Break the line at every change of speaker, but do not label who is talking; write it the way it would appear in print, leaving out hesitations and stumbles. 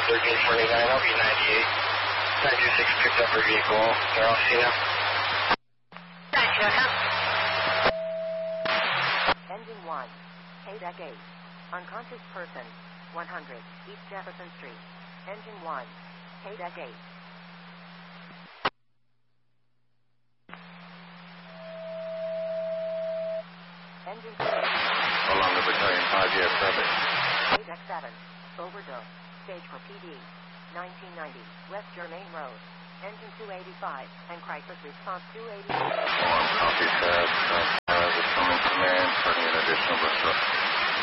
1349, LV98. 926 picked up her vehicle. They're all seen now.
Engine 1, K-Deck 8. Unconscious person, 100, East Jefferson Street. Engine 1, K-Deck 8. Engine 2.
Along the battalion 5, yes, traffic.
K-Deck 7, overdose. Stage for PD, 1990, West Germain Road. Engine 285, and crisis response 280.
Copy, Chad. Is coming command, starting an additional bus.